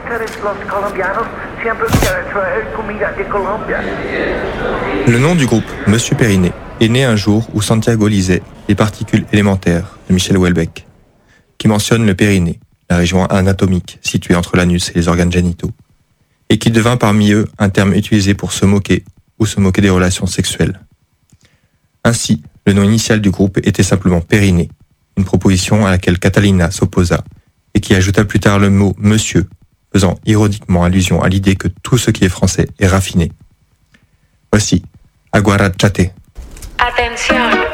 Le nom du groupe Monsieur Periné est né un jour où Santiago lisait Les particules élémentaires de Michel Houellebecq, qui mentionne le périnée, la région anatomique située entre l'anus et les organes génitaux, et qui devint parmi eux un terme utilisé pour se moquer ou se moquer des relations sexuelles. Ainsi, le nom initial du groupe était simplement Periné, une proposition à laquelle Catalina s'opposa et qui ajouta plus tard le mot monsieur, faisant ironiquement allusion à l'idée que tout ce qui est français est raffiné. Voici Aguarachate. Atención.